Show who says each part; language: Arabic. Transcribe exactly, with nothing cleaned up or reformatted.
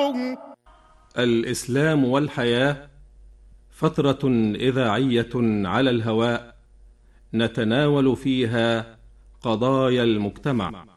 Speaker 1: الإسلام والحياة فترة إذاعية على الهواء نتناول فيها قضايا المجتمع.